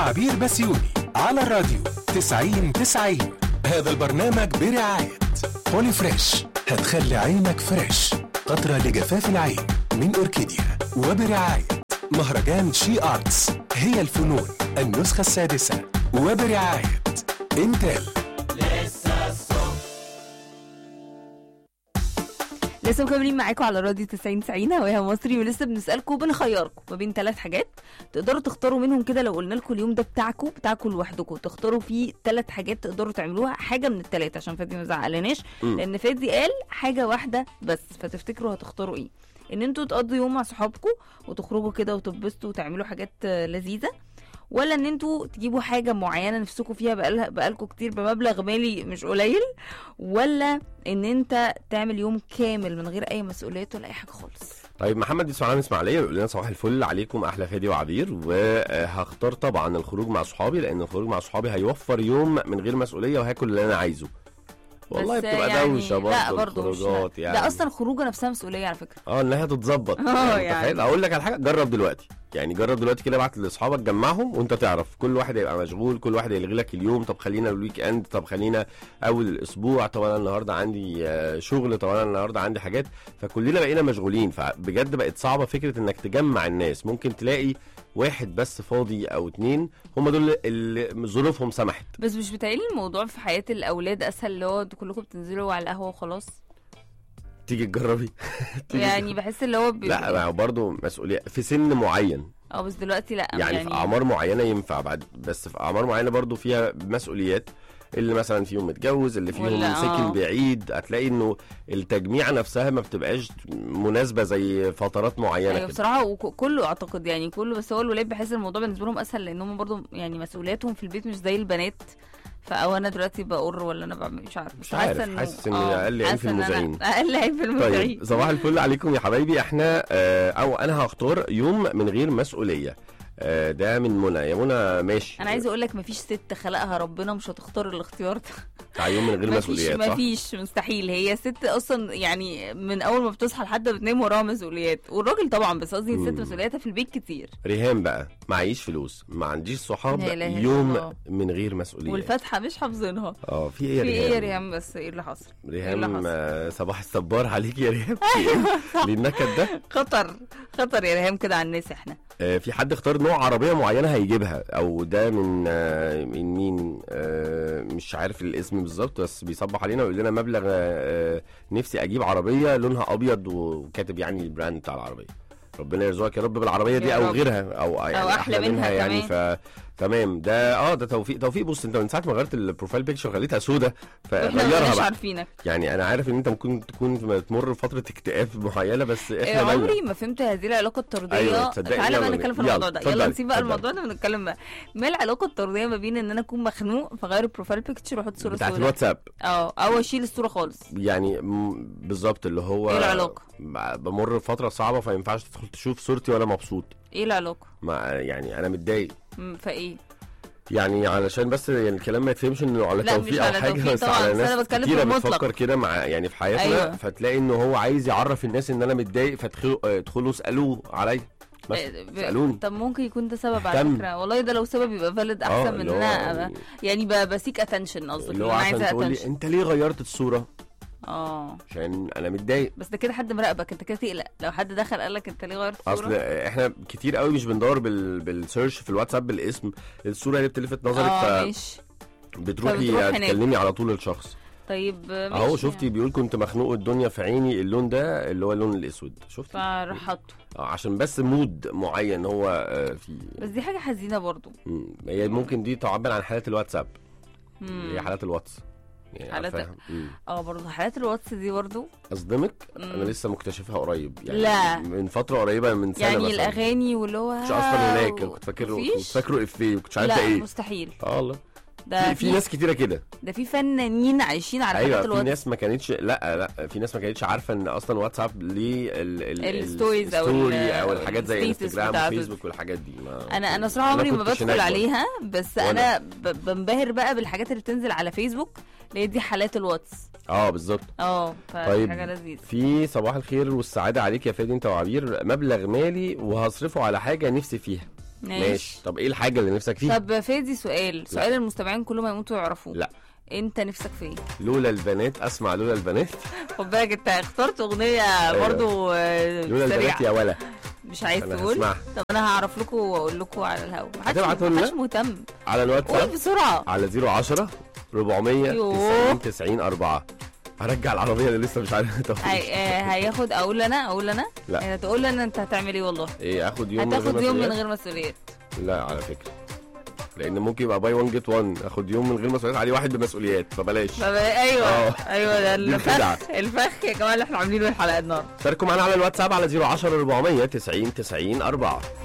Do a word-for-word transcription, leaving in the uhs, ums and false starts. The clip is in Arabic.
وعبير بسيوني على الراديو تسعين تسعين. هذا البرنامج برعاية بولي فريش، هتخلي عينك فريش، قطرة لجفاف العين من أوركيديا، وبرعاية مهرجان شي آرتس هي الفنون النسخة السادسة، وبرعاية انتل. لسه مكملين معاكم على راديو تسعين تسعين هواها مصري، ولسه بنسألكم وبنخيركم ما بين ثلاث حاجات تقدروا تختاروا منهم كده. لو قلنا لكم اليوم ده بتاعكم بتاعكم لوحدكم، تختاروا فيه ثلاث حاجات تقدروا تعملوها، حاجه من الثلاثه عشان فادي ما زعلناش، لان فادي قال حاجه واحده بس. فتفتكروا هتختاروا ايه؟ ان انتوا تقضوا يوم مع صحابكم وتخرجوا كده وتبسطوا وتعملوا حاجات لذيذه، ولا ان انتوا تجيبوا حاجه معينه نفسكم فيها بقالها بقالكم كتير بمبلغ مالي مش قليل، ولا ان انت تعمل يوم كامل من غير اي مسؤوليات ولا اي حاجه خالص؟ طيب محمد اسماعيل اسماعيليه بيقول لنا صباح الفل عليكم احلى فادي وعبير، وهختار طبعا الخروج مع صحابي، لان الخروج مع صحابي هيوفر يوم من غير مسؤوليه وهاكل اللي انا عايزه. والله بتبقى يعني دوشه برضه الخروجات، يعني ده اصلا الخروجه نفسها مسؤوليه على فكره. اه انها تتظبط. اه يعني اقول لك على حاجه، جرب دلوقتي، يعني جرب دلوقتي كده، ابعت لاصحابك جمعهم وانت تعرف كل واحد هيبقى مشغول، كل واحد هيلغي لك اليوم. طب خلينا الويك اند، طب خلينا اول الاسبوع، طب انا النهارده عندي شغل، طب انا النهارده عندي حاجات، فكلنا بقينا مشغولين. فبجد بقت صعبه فكره انك تجمع الناس. ممكن تلاقي واحد بس فاضي او اتنين، هم دول اللي ظروفهم سمحت. بس مش بتعيلي الموضوع في حياه الاولاد اسهل، اللي هو كلكم بتنزلوا على القهوه وخلاص؟ تيجي تجربي. يعني بحس اللي هو بي... لا برضه مسؤوليه في سن معين. اه بس دلوقتي لا، يعني, يعني في اعمار معينه ينفع بعد، بس في اعمار معينه برضه فيها مسؤوليات، اللي مثلا فيهم متجوز، اللي فيهم ساكن بعيد، هتلاقي انه التجميع نفسها ما بتبقاش مناسبه زي فترات معينه. ايوه بصراحه، وكله اعتقد يعني كله، بس هو الولاد بحس الموضوع بالنسبه لهم اسهل، لانهم برضو يعني مسؤولياتهم في البيت مش زي البنات. فاو انا دلوقتي بقر ولا انا بعمل مش عارف، مش عارف، حاسس ان اقل عيب في المذيعين، اقل عيب في المذيعين. طيب صباح الفل عليكم يا حبايبي. احنا او انا هختار يوم من غير مسؤوليه. ده من منى. يا منى ماشي. انا عايزه اقول لك مفيش ست خلقها ربنا مش هتختار الاختيار ده بتاع يوم من غير مسؤوليات. صح، مفيش، مستحيل. هي ست اصلا يعني من اول ما بتصحى لحد ما بتنام وراها مسؤوليات، والراجل طبعا، بس قصدي الست مسؤولياتها في البيت كتير. ريهام بقى معيش فلوس، ما عنديش صحاب، يوم الله. من غير مسؤوليات، والفاتحه مش حافظينها. اه في ايه يا ريهام؟ في ايه يا ريهام؟ بس ايه اللي حصل؟ ريهام آه صباح الصبار عليك يا ريهام. للنكد ده خطر خطر يا ريهام كده على الناس. احنا آه في حد اختار نوع عربيه معينه هيجيبها، او ده من آه من مين آه مش عارف الاسم بالظبط، بس بيصبح علينا ويقول لنا مبلغ آه نفسي اجيب عربيه لونها ابيض، وكاتب يعني البراند بتاع العربيه. ربنا يرزقك يا رب بالعربيه دي او غيرها، او يعني أو احلى منها, منها يعني. ف تمام ده اه ده توفيق. توفيق بص، انت من ساعه ما غيرت البروفايل بيكتشر خليتها سودا، فغيرها بقى. عارفينك يعني انا عارف ان انت ممكن تكون تمر فتره اكتئاب معينه، بس احنا إيه عمري ما فهمت هذه العلاقه الطرديه. أيوة تعالى بقى نتكلم في الموضوع ده. يلا نسيب بقى الموضوع ده ونتكلم بقى. ما العلاقه الطرديه ما بين ان انا اكون مخنوق فغير البروفايل بيكتشر واحط صوره بتاعت الواتساب، اه او اشيل الصوره خالص؟ يعني بالظبط اللي هو ايه العلاقه؟ بمر فتره صعبه فما ينفعش تدخل تشوف صورتي وانا مبسوط. ايه العلاقه؟ ما يعني انا متضايق. فايه يعني علشان بس يعني الكلام ما يتفهمش انه على توفيق او حاجه، بس على ناس كتيره بتفكر كده مع يعني في حياتنا. أيوة. فتلاقي انه هو عايز يعرف الناس ان انا متضايق، فادخلوا ادخلوا اسالوه عليا بس سالوني. طب ممكن يكون ده سبب على فكره، والله ده لو سبب يبقى فالid احسن من ان انا يعني بسيك اتنشن. قصدك اللي هو عايزه اتنشن. انت ليه غيرت الصوره؟ اه عشان انا متضايق. بس ده كده حد مراقبك، انت كده تقلق لو حد دخل قال لك انت ليه غيرت الصوره. اصل احنا كتير قوي مش بندور بال... بالسيرش في الواتساب بالاسم، الصوره اللي بتلفت نظرك اه ف بتروحي تكلمي على طول الشخص. طيب اهو شفتي بيقول كنت مخنوق الدنيا في عيني، اللون ده اللي هو اللون الاسود. شفتي فراح حطه اه عشان بس مود معين هو آه في. بس دي حاجه حزينه برضو. هي ممكن دي تعبر عن حالات الواتساب. هي حالات الواتس يعني حالات اه برضه حالات الواتس دي برضه اصدمك. انا لسه مكتشفها قريب يعني. لا. من فتره قريبه من سنه يعني مثلا. الاغاني واللي هو مش اصلا هناك كنت فاكره كنت فاكره افيه كنت عارفه ايه. لا مستحيل. اه والله ده في, في ناس كتيره كده. ده في فنانين عايشين على أيوة حالات الواتس. في ناس ما كانتش لا لا في ناس ما كانتش عارفه ان اصلا واتساب ليه الستوريز او او الحاجات زي انستجرام وفيسبوك والحاجات دي. ما انا انا صراحه عمري ما بدخل عليها، بس انا بنبهر بقى بالحاجات اللي بتنزل على فيسبوك اللي هي دي حالات الواتس. اه بالظبط. اه طيب حاجه لذيذه. في صباح الخير والسعاده عليك يا فادي انت وعبير، مبلغ مالي وهصرفه على حاجه نفسي فيها. ماشي. طب ايه الحاجه اللي نفسك فيها؟ طب فادي سؤال سؤال المستمعين كلهم هيموتوا يعرفوه. لا. انت نفسك في ايه؟ لولا البنات اسمع لولا البنات. خد بالك انت اخترت اغنيه برضو آه لولا البنات يا ولا مش عايز أنا تقول. هسمعها. طب انا هعرف لكم واقول لكم على الهوا. هتبعتوا لنا؟ محدش مهتم. على قول الواتساب بسرعه على صفر عشرة أربعمية تسعين تسعين أربعة. هرجع العربيه اللي لسه مش عارف. هي... آه هياخد اقول انا اقول انا لا. هتقول انا انت هتعمل ايه والله؟ ايه اخد يوم من هتاخد غير يوم من مسؤوليات؟ غير مسؤوليات. لا على فكره، لان ممكن يبقى باي وان جيت وان، اخد يوم من غير مسؤوليات عليه واحد بمسؤوليات، فبلاش. فبقى ايوه أوه. ايوه ده دي الخدعة. الفخ الفخ يا جماعه اللي احنا عاملينه الحلقه النهارده. شاركوا معانا على الواتساب على صفر عشرة أربعمية تسعين تسعين أربعة.